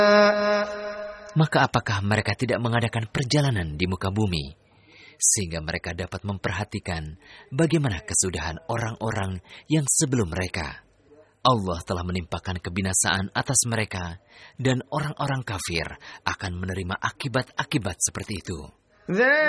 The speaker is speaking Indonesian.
Maka apakah mereka tidak mengadakan perjalanan di muka bumi, sehingga mereka dapat memperhatikan bagaimana kesudahan orang-orang yang sebelum mereka? Allah telah menimpakan kebinasaan atas mereka, dan orang-orang kafir akan menerima akibat-akibat seperti itu.